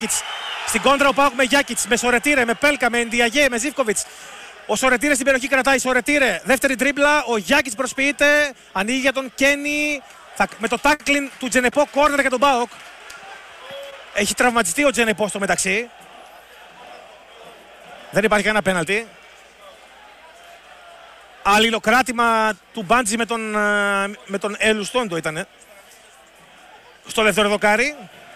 Στην κόντρα ο Πάοκ με Γιάκιτς, με Σορετήρε, με Πέλκα, με Εντιαγέ, με Ζίβκοβιτς. Ο Σορετήρε στην περιοχή κρατάει. Σορετήρε, δεύτερη τρίμπλα. Ο Γιάκιτς προσποιείται. Ανοίγει για τον Κένι. Με το τάκλιν του Τζενεπό, κόρνερ για τον Πάοκ. Έχει τραυματιστεί ο Τζενεπό στο μεταξύ. Δεν υπάρχει κανένα πέναλτι. Αλληλοκράτημα του Μπάντζη με τον Ελουστόντο ήτανε. Στο δεύτερο δοκάρι.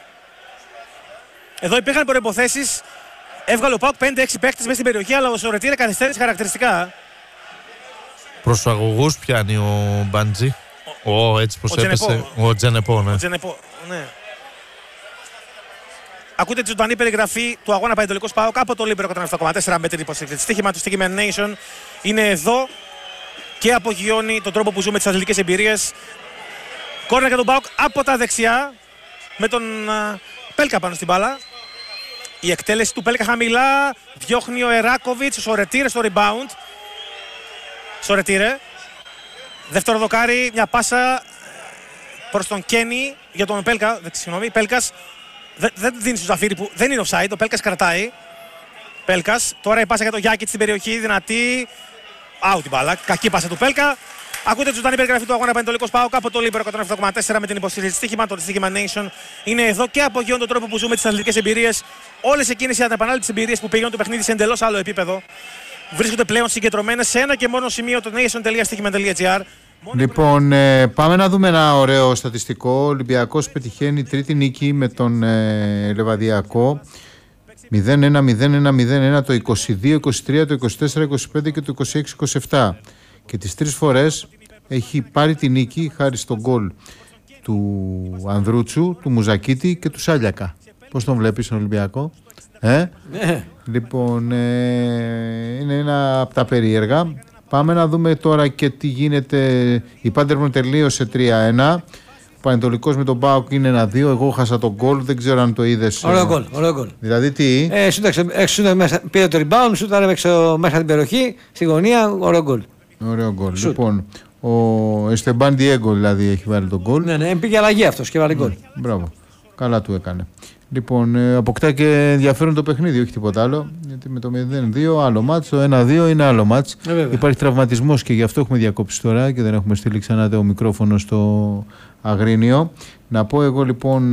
Εδώ υπήρχαν προϋποθέσεις. Έβγαλε ο Πάοκ 5-6 παίκτες μέσα στην περιοχή, αλλά ο Σορετήρε καθυστέρησε χαρακτηριστικά. Προσαγωγούς πιάνει ο Μπάντζη. Έτσι πως έπεσε. Ο Τζενεπό, ναι. Ναι. Ακούτε τη ζωντανή περιγραφή του αγώνα Πανετολικός ΠΑΟΚ από το Λίμπερο 107,4 με την υποστήριξη. Στοίχημα του Stickman Nation είναι εδώ και απογειώνει τον τρόπο που ζούμε τις αθλητικές εμπειρίες. Κόρνερ για τον ΠΑΟΚ από τα δεξιά με τον Πέλκα πάνω στην μπάλα. Η εκτέλεση του Πέλκα χαμηλά. Διώχνει ο Εράκοβιτς, ο Σορετήρε στο rebound. Σορετήρε. Δεύτερο δοκάρι, μια πάσα προς τον Κένι για τον Πέλκα. Συγγνώμη, Πέλκας δεν δίνει στο Ζαφύρι που δεν είναι offside. Ο Πέλκας κρατάει. Πέλκας. Τώρα η πάσα για τον Γιάκιτ στην περιοχή. Δυνατή. Out την μπάλα. Κακή πάσα του Πέλκα. Ακούτε τη ζωντανή περιγραφή του αγώνα Πανετολικός ΠΑΟΚ από το Λίμπερο 107,4 με την υποστήριξη στοίχημα. Το Stickman Nation είναι εδώ και απογειώνει τον τρόπο που ζούμε τις αθλητικές εμπειρίες. Όλες εκείνες οι ανεπανάληπτες εμπειρίες που πηγαίνουν το παιχνίδι σε εντελώς άλλο επίπεδο βρίσκονται πλέον συγκεντρωμένες σε ένα και μόνο σημείο, το nation.stickman.gr. Λοιπόν, πάμε να δούμε ένα ωραίο στατιστικό. Ο Ολυμπιακός πετυχαίνει τρίτη νίκη με τον Λεβαδιακό. 0-1, 0-1, 0-1 το 22, 23, το 24, 25 και το 26, 27. Και τις τρεις φορές έχει πάρει τη νίκη χάρη στον γκολ του Ανδρούτσου, του Μουζακίτη και του Σάλιακα. Πώς τον βλέπεις τον Ολυμπιακό? Λοιπόν, είναι ένα από τα περίεργα. Πάμε να δούμε τώρα και τι γίνεται. Η Πάντερμπορν τελείωσε 3-1. Ο Πανετολικός με τον ΠΑΟΚ είναι 1-2. Εγώ χάσα τον γκολ, δεν ξέρω αν το είδες. Ωραίο γκολ. Δηλαδή τι? Πήρε το rebound, σούταρε μέσα την περιοχή, στη γωνία, ωραίο γκολ. Ωραίο γκολ. Λοιπόν, ο Εστεμπάν Διέγκο δηλαδή έχει βάλει τον γκολ. Ναι, πήγε αλλαγή αυτός και βάλει γκολ. Μπράβο. Καλά του έκανε. Λοιπόν, αποκτά και ενδιαφέρον το παιχνίδι, όχι τίποτα άλλο. Γιατί με το 0-2 άλλο μάτς, το 1-2 είναι άλλο μάτς. Υπάρχει τραυματισμός και γι' αυτό έχουμε διακόψει τώρα και δεν έχουμε στείλει ξανά το μικρόφωνο στο Αγρίνιο. Να πω εγώ λοιπόν,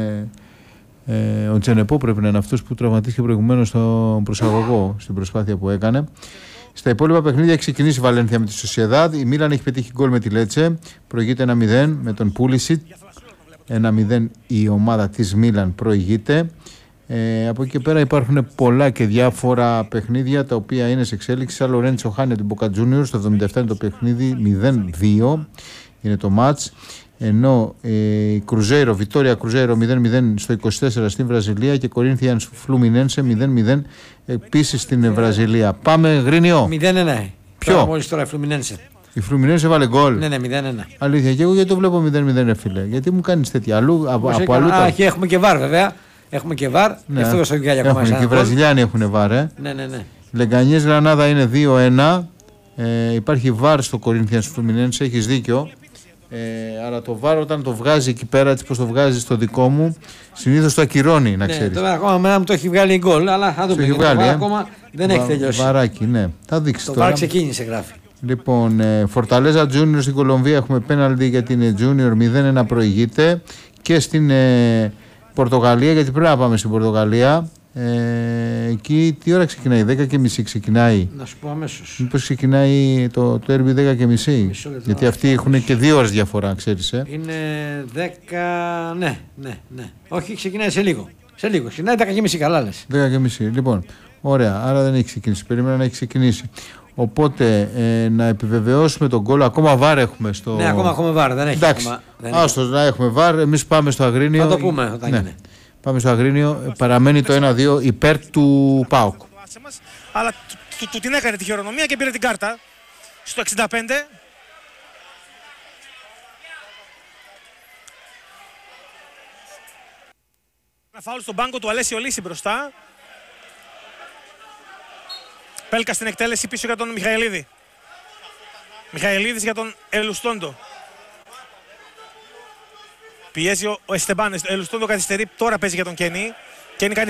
ο Τζενεπό πρέπει να είναι αυτός που τραυματίστηκε προηγουμένως στον προσαγωγό στην προσπάθεια που έκανε. Στα υπόλοιπα παιχνίδια έχει ξεκινήσει η Βαλένθια με τη Σοσιεδάδ. Η Μίλαν έχει πετύχει γκολ με τη Λέτσε. Προηγείται 1-0 με τον Πούλισιτ. 1-0 η ομάδα της Μίλαν προηγείται. Από εκεί και πέρα υπάρχουν πολλά και διάφορα παιχνίδια τα οποία είναι σε εξέλιξη. Σαν Λορέντσο χάνει την Boca Juniors, στο 77 είναι το παιχνίδι, 0-2 είναι το μάτς. Ενώ η Κρουζέιρο, Βιτόρια Κρουζέιρο 0-0 στο 24 στην Βραζιλία και Κορίνθιανς Φλουμινένσε 0-0 επίσης στην Βραζιλία. Πάμε Γρίνιο. 0-1. Ποιο? Μόλις τώρα η Φλουμινένσε. Η Φλουμινένσε έβαλε γκολ. Ναι, 0-1. Αλήθεια, και εγώ γιατί το βλέπω 0-0 ρε φίλε. Γιατί μου κάνεις τέτοια από αλλού. Και έχουμε και βάρ βέβαια. Έχουμε και βάρ. Ναι. Αυτό στο Γκάλια ακόμα. Και οι Βραζιλιάνοι έχουν βάρ. Ναι. Λεγκανιές Γρανάδα είναι 2-1. Υπάρχει βάρ στο Κορίνθιανς Φλουμινένσε, έχεις δίκιο. Αλλά το βάρ όταν το βγάζει εκεί πέρα, έτσι πως το βγάζει στο δικό μου, συνήθως το ακυρώνει, να ξέρεις. Τώρα ακόμα μένα μου το έχει βγάλει γκολ, αλλά θα δούμε. Το βάρ ακόμα δεν έχει τελειώσει. Βαράκι, ναι. Θα δείξει το τώρα. βάρ ξεκίνησε, γράφει. Λοιπόν, Φορταλέζα Junior στην Κολομβία έχουμε πέναλτι για την Junior 0-1 προηγείται. Και στην Πορτογαλία, γιατί πρέπει να πάμε στην Πορτογαλία. Εκεί τι ώρα ξεκινάει, 10:30 ξεκινάει. Να σου πω αμέσως. Μήπως ξεκινάει το derby 10:30? Γιατί αυτοί έχουν και 2 ώρες διαφορά, ξέρεις. Είναι 10. Ναι. Όχι, ξεκινάει σε λίγο. Ξεκινάει 10:30, καλά λες. 10:30, λοιπόν. Ωραία, άρα δεν έχει ξεκινήσει. Περίμενα να έχει ξεκινήσει. Οπότε να επιβεβαιώσουμε τον γκολ. Ακόμα βάρ έχουμε στο. Ναι, ακόμα έχουμε βάρ. Δεν έχει. Εντάξει. Άστος να έχουμε βάρ. Εμείς πάμε στο Αγρίνιο. Θα το πούμε όταν είναι. Πάμε στο Αγρίνιο. Παραμένει το 1-2 υπέρ του ΠΑΟΚ. Αλλά του την έκανε τη χειρονομία και πήρε την κάρτα στο 65. Ένα φάουλ στον πάγκο του Αλέσιο Λύση μπροστά. Πέλκα στην εκτέλεση πίσω για τον Μιχαηλίδη. Μιχαηλίδης για τον Ελουστόντο. Πιέζει ο Εστεμπάν. Ελουστόντο καθυστερεί. Τώρα παίζει για τον Κένι. Κένι κάνει